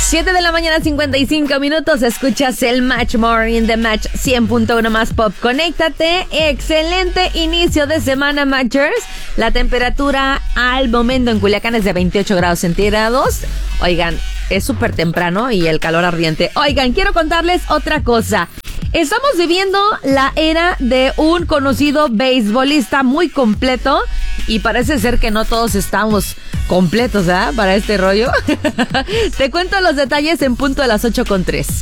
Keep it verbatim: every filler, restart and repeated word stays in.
siete de la mañana, cincuenta y cinco minutos. Escuchas el Match Morning de Match cien punto uno más Pop. Conéctate. Excelente inicio de semana, Matchers. La temperatura al momento en Culiacán es de veintiocho grados centígrados. Oigan, es súper temprano y el calor ardiente. Oigan, quiero contarles otra cosa. Estamos viviendo la era de un conocido beisbolista muy completo y parece ser que no todos estamos completos, ¿ah? Para este rollo. Te cuento los detalles en punto de las ocho con tres.